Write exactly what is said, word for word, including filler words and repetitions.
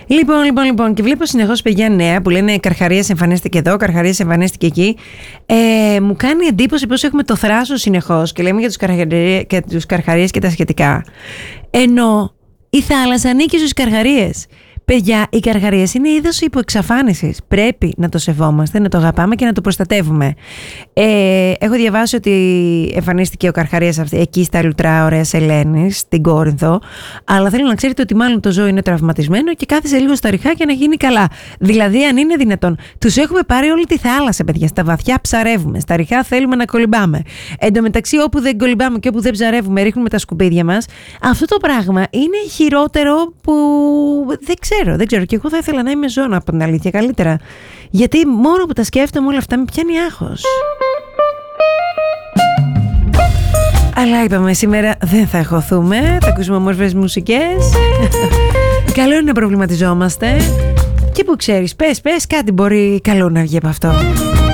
Λοιπόν, λοιπόν, λοιπόν, και βλέπω συνεχώς παιδιά νέα που λένε Καρχαρίας εμφανίστηκε εδώ, Καρχαρίας εμφανίστηκε εκεί. Ε, μου κάνει εντύπωση πως έχουμε το θράσος συνεχώς και λέμε για τους, καρχαρίες, και τους Καρχαρίες και τα σχετικά. Ενώ η θάλασσα ανήκει στους Καρχαρίες. Παιδιά, οι Καρχαρίες είναι είδος υποεξαφάνισης. Πρέπει να το σεβόμαστε, να το αγαπάμε και να το προστατεύουμε. Ε, έχω διαβάσει ότι εμφανίστηκε ο Καρχαρίας αυτή, εκεί στα λουτρά ωραίας Ελένης, στην Κόρινθο. Αλλά θέλω να ξέρετε ότι μάλλον το ζώο είναι τραυματισμένο και κάθισε λίγο στα ριχά και να γίνει καλά. Δηλαδή, αν είναι δυνατόν, τους έχουμε πάρει όλη τη θάλασσα, παιδιά. Στα βαθιά ψαρεύουμε. Στα ριχά θέλουμε να κολυμπάμε. Εν τω μεταξύ, όπου δεν κολυμπάμε και όπου δεν ψαρεύουμε, ρίχνουμε τα σκουπίδια μας. Αυτό το πράγμα είναι χειρότερο που δεν ξέρω. Ξέρω, δεν ξέρω. Και εγώ θα ήθελα να είμαι ζώνα από την αλήθεια καλύτερα. Γιατί μόνο που τα σκέφτομαι όλα αυτά με πιάνει άγχος. Αλλά είπαμε σήμερα δεν θα εχωθούμε. Θα ακούσουμε όμορφες μουσικές. Καλό είναι να προβληματιζόμαστε. Και που ξέρεις, πες, πες κάτι μπορεί καλό να βγει από αυτό.